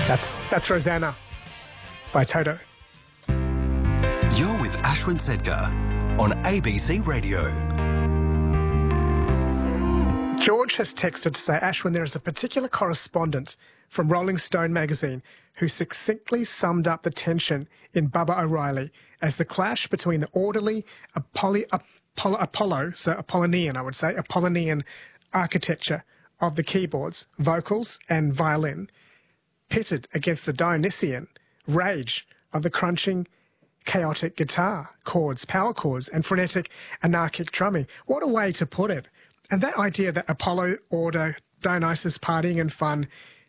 That's Rosanna by Toto. You're with Ashwin Sedgar on ABC Radio. George has texted to say, Ashwin, there is a particular correspondent from Rolling Stone magazine who succinctly summed up the tension in Bubba O'Reilly as the clash between the orderly Apollonian architecture of the keyboards, vocals and violin, pitted against the Dionysian rage of the crunching, chaotic guitar chords, power chords, and frenetic anarchic drumming. What a way to put it. And that idea that Apollo, order, Dionysus, partying and fun